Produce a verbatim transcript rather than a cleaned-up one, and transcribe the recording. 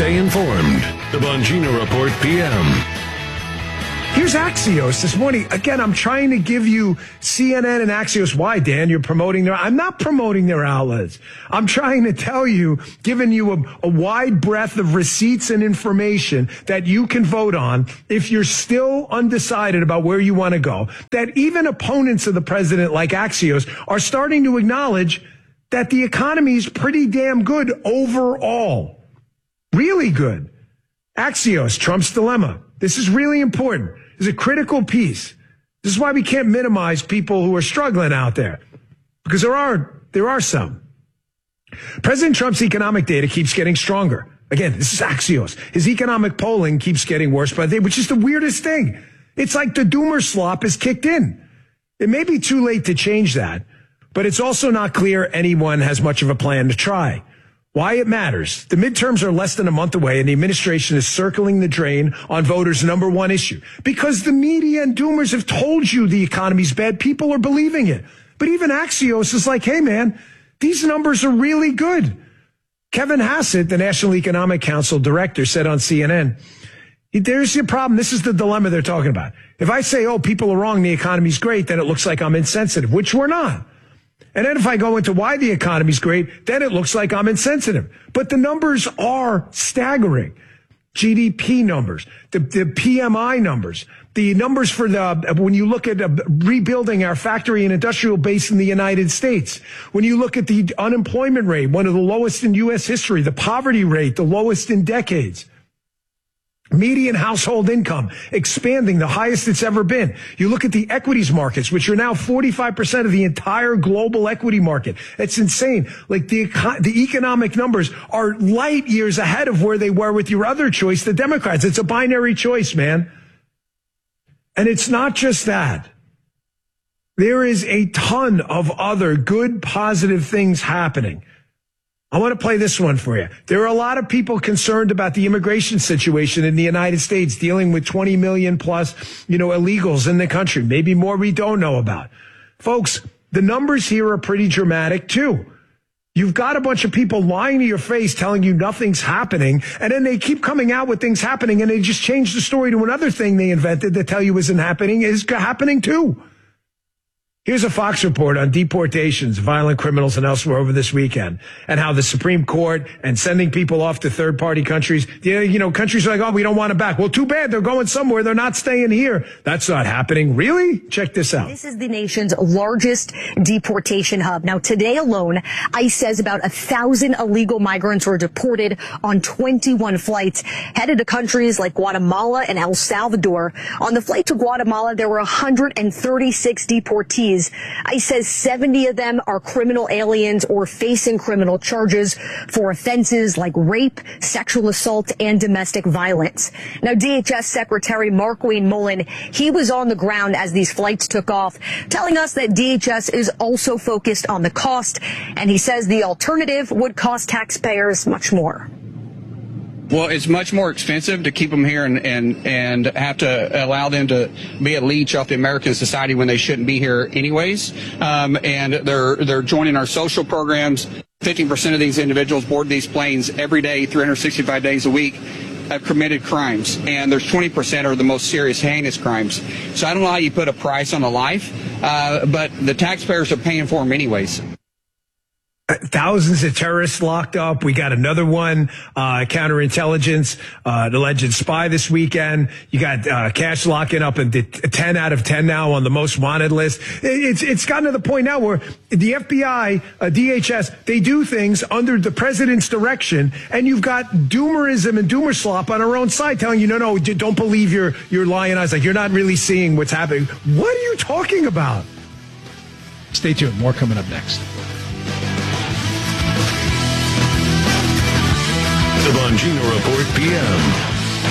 Stay informed. The Bongino Report P M. Here's Axios this morning. Again, I'm trying to give you C N N and Axios. Why, Dan? You're promoting their... I'm not promoting their outlets. I'm trying to tell you, giving you a, a wide breadth of receipts and information that you can vote on if you're still undecided about where you want to go. That even opponents of the president like Axios are starting to acknowledge that the economy is pretty damn good overall. Really good. Axios, Trump's dilemma. This is really important. It's a critical piece. This is why we can't minimize people who are struggling out there, because there are there are some. President Trump's economic data keeps getting stronger. Again, this is Axios. His economic polling keeps getting worse by the day, which is the weirdest thing. It's like the doomer slop is kicked in. It may be too late to change that, but it's also not clear anyone has much of a plan to try. Why it matters. The midterms are less than a month away, and the administration is circling the drain on voters' number one issue. Because the media and doomers have told you the economy's bad, people are believing it. But even Axios is like, hey, man, these numbers are really good. Kevin Hassett, the National Economic Council director, said on C N N, there's your problem. This is the dilemma they're talking about. If I say, oh, people are wrong, the economy's great, then it looks like I'm insensitive, which we're not. And then if I go into why the economy's great, then it looks like I'm insensitive. But the numbers are staggering. G D P numbers, the, the P M I numbers, the numbers for the, when you look at uh, rebuilding our factory and industrial base in the United States, when you look at the unemployment rate, one of the lowest in U S history, the poverty rate, the lowest in decades. Median household income expanding, the highest it's ever been. You look at the equities markets, which are now forty-five percent of the entire global equity market. It's insane. Like the, the economic numbers are light years ahead of where they were with your other choice, the Democrats. It's a binary choice, man. And it's not just that. There is a ton of other good, positive things happening. I want to play this one for you. There are a lot of people concerned about the immigration situation in the United States, dealing with twenty million plus, you know, illegals in the country. Maybe more we don't know about. Folks, the numbers here are pretty dramatic too. You've got a bunch of people lying to your face telling you nothing's happening, and then they keep coming out with things happening, and they just change the story to another thing they invented that tell you isn't happening is happening too. Here's a Fox report on deportations, violent criminals and elsewhere over this weekend, and how the Supreme Court and sending people off to third-party countries, you know, countries are like, oh, we don't want them back. Well, too bad. They're going somewhere. They're not staying here. That's not happening. Really? Check this out. This is the nation's largest deportation hub. Now, today alone, ICE says about a thousand illegal migrants were deported on twenty-one flights headed to countries like Guatemala and El Salvador. On the flight to Guatemala, there were one hundred thirty-six deportees. ICE says seventy of them are criminal aliens or facing criminal charges for offenses like rape, sexual assault, and domestic violence. Now, D H S Secretary Markwayne Mullin, he was on the ground as these flights took off, telling us that D H S is also focused on the cost, and he says the alternative would cost taxpayers much more. Well, it's much more expensive to keep them here and, and, and have to allow them to be a leech off the American society when they shouldn't be here anyways. Um, and they're, they're joining our social programs. fifty percent of these individuals board these planes every day, three hundred sixty-five days a week, have committed crimes. And there's twenty percent are the most serious, heinous crimes. So I don't know how you put a price on a life, uh, but the taxpayers are paying for them anyways. Thousands of terrorists locked up. We got another one, uh, counterintelligence, uh, an alleged spy this weekend. You got, uh, Cash locking up at ten out of ten now on the most wanted list. It's, it's gotten to the point now where the F B I, uh, D H S, they do things under the president's direction, and you've got doomerism and doomer slop on our own side telling you, no, no, don't believe your, your lying eyes. Like, you're not really seeing what's happening. What are you talking about? Stay tuned. More coming up next. The Bongino Report P M.